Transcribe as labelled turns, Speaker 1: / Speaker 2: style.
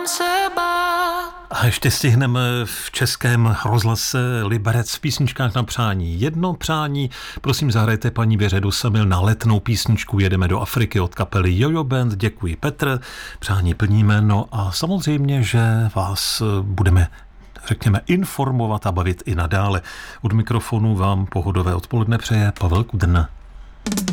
Speaker 1: se bát.
Speaker 2: A ještě stihneme v Českém rozhlase Liberec v písničkách na přání. Jedno přání, prosím zahrajte paní Věře Dosamil na letnou písničku Jedeme do Afriky od kapely Jojo Band. Děkuji Petr, přání plníme, no a samozřejmě, že vás budeme řekněme informovat a bavit i nadále. Od mikrofonu vám pohodové odpoledne přeje Pavel Kudrna.